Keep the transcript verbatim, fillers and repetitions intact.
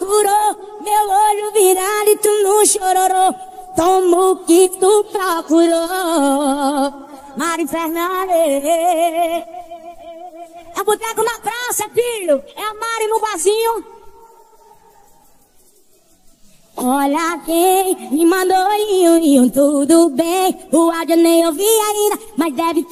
procurou, meu olho virado e tu não chororou. Toma o que tu procurou. Mari Fernandes. É boteco na praça, filho. É a Mari no barzinho. Olha quem me mandou, iu, iu, tudo bem. O áudio nem ouvi ainda, mas deve